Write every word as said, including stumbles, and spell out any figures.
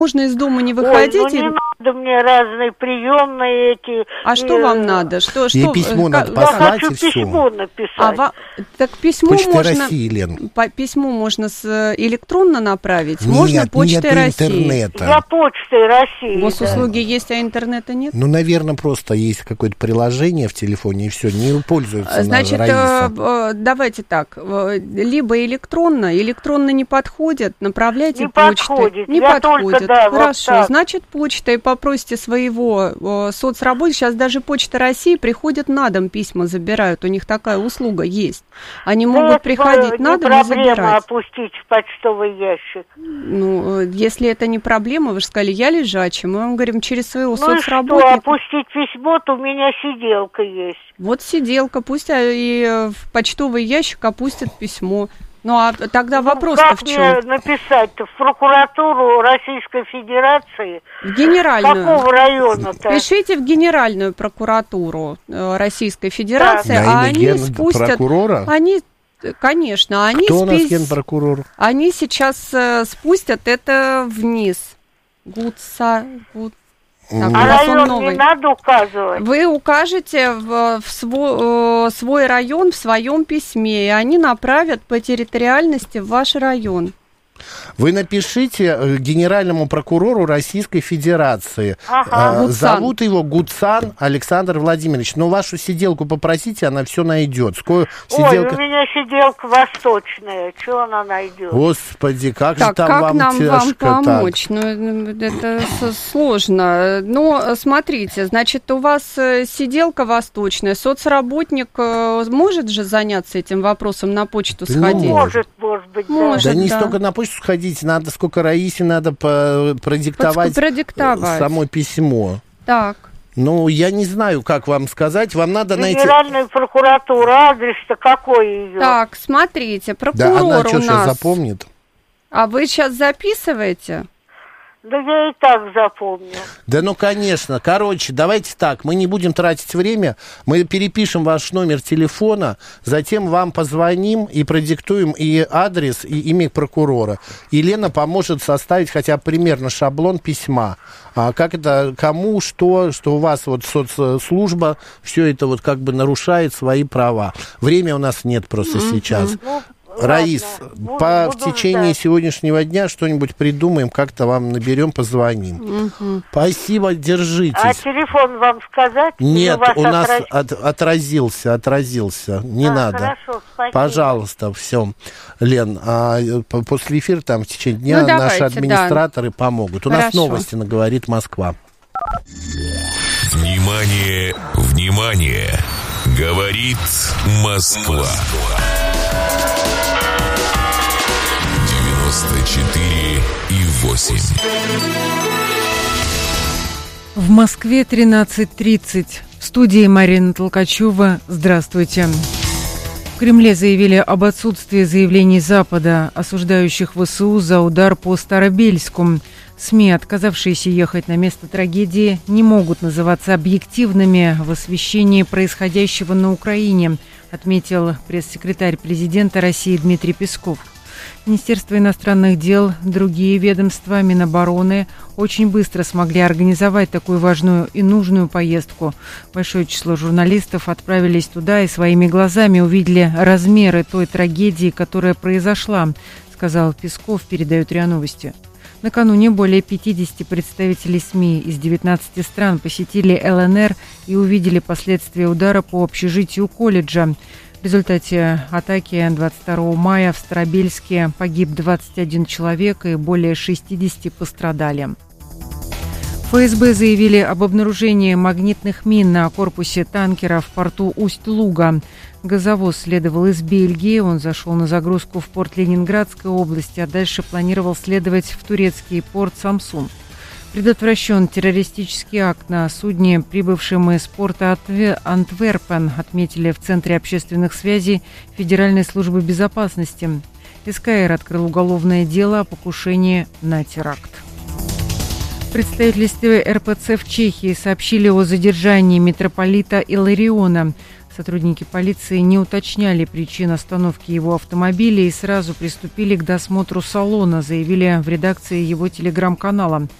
Можно из дома не выходить. Ой, ну не и... надо мне разные приемные эти. А и... что вам надо? Что, что... И письмо как... надо послать, я хочу и все. письмо написать. А ва... Так письмо Почтой можно... России, Лен. По... Письмо можно с... электронно направить? Нет, можно почтой России. Интернета. Я почтой России. Госуслуги да. есть, а интернета нет? Ну, наверное, просто есть какое-то приложение в телефоне, и все, не пользуются. Значит, Раиса. Давайте так. Либо электронно, электронно не подходит, направляйте не почтой. Подходит. Не я подходит. Только, да, Хорошо, вот значит, почта, и попросите своего э, соцработника. Сейчас даже Почта России приходят на дом, письма забирают. У них такая услуга есть. Они ну, могут приходить на дом и забирать. Проблема опустить в почтовый ящик. Ну, если это не проблема, вы же сказали, я лежачий. Мы вам говорим, через своего ну соцработника. Ну что, опустить письмо, то у меня сиделка есть. Вот сиделка, пусть и в почтовый ящик опустят письмо. Ну, а тогда вопрос-то ну, в чем? Как мне написать-то? В прокуратуру Российской Федерации? В генеральную. Какого района-то? Пишите в Генеральную прокуратуру Российской Федерации, да. а они спустят... Прокурора? Они, конечно, они... Кто спис... у нас генпрокурор? Они сейчас э, спустят это вниз. Гудса... Гуд... Так, а район новый. Не надо указывать? Вы укажете в, в свой, э, свой район в своем письме, и они направят по территориальности в ваш район. Вы напишите генеральному прокурору Российской Федерации. Ага. А, зовут его Гудсан Александр Владимирович. Но вашу сиделку попросите, она все найдет. Сколько сиделка... Ой, у меня сиделка восточная. Что она найдет? Господи, как так, же там как вам нам тяжко вам помочь? Так. Ну, это сложно. Но смотрите, значит, у вас сиделка восточная, соцработник может же заняться этим вопросом, на почту сходить? Ну, может, может быть, да. Может, да не да. столько на почту сходить, надо сколько Раисе надо по- продиктовать, продиктовать само письмо. Так. Ну, я не знаю, как вам сказать. Вам надо найти... Генеральная прокуратура, адрес-то какой ее? Так, смотрите, прокурор да, она у что, нас... сейчас запомнит? А вы сейчас записываете? Да я и так запомню. Да ну, конечно. Короче, давайте так, мы не будем тратить время, мы перепишем ваш номер телефона, затем вам позвоним и продиктуем и адрес, и имя прокурора. И Лена поможет составить хотя бы примерно шаблон письма. А как это, кому, что, что у вас вот соцслужба, все это вот как бы нарушает свои права. Времени у нас нет просто mm-hmm. сейчас. Ну, Раис, ладно, по, буду, в течение ждать. сегодняшнего дня что-нибудь придумаем, как-то вам наберем, позвоним. Угу. Спасибо, держитесь. А телефон вам сказать? Нет, у, у нас отраз... от, отразился, отразился. Не а, надо. Хорошо, спасибо. Пожалуйста, все. Лен, а после эфира там в течение дня ну, давайте, наши администраторы да. помогут. У Хорошо. нас новости на «Говорит Москва». Внимание, внимание! Говорит Москва. девяносто четыре и восемь. В Москве тринадцать тридцать. В студии Марина Толкачева. Здравствуйте. В Кремле заявили об отсутствии заявлений Запада, осуждающих ВСУ за удар по Старобельску. СМИ, отказавшиеся ехать на место трагедии, не могут называться объективными в освещении происходящего на Украине, отметил пресс-секретарь президента России Дмитрий Песков. Министерство иностранных дел, другие ведомства, Минобороны очень быстро смогли организовать такую важную и нужную поездку. Большое число журналистов отправились туда и своими глазами увидели размеры той трагедии, которая произошла, сказал Песков, передают РИА Новости. Накануне более пятидесяти представителей СМИ из девятнадцати стран посетили ЛНР и увидели последствия удара по общежитию колледжа. В результате атаки двадцать второго мая в Старобельске погиб двадцать один человек и более шестидесяти пострадали. ФСБ заявили об обнаружении магнитных мин на корпусе танкера в порту Усть-Луга. Газовоз следовал из Бельгии, он зашел на загрузку в порт Ленинградской области, а дальше планировал следовать в турецкий порт Самсун. Предотвращен террористический акт на судне, прибывшем из порта Антверпен, отметили в Центре общественных связей Федеральной службы безопасности. СКР открыл уголовное дело о покушении на теракт. В представительстве эр пэ цэ в Чехии сообщили о задержании митрополита Илариона. Сотрудники полиции не уточняли причин остановки его автомобиля и сразу приступили к досмотру салона, заявили в редакции его телеграм-канала.